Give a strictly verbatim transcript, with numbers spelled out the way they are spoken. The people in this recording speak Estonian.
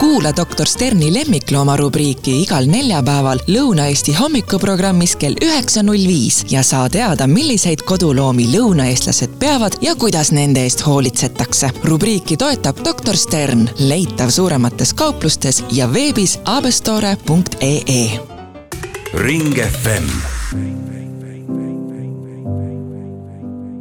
Kuula doktor Sterni lemmiklooma rubriiki igal neljapäeval Lõuna-Eesti hommikuprogrammis kell üheksa null viis ja saa teada, milliseid koduloomi lõunaeestlased peavad ja kuidas nende eest hoolitsetakse. Rubriiki toetab doktor Stern, leitav suuremates kauplustes ja veebis abestore punkt ee. Ring F M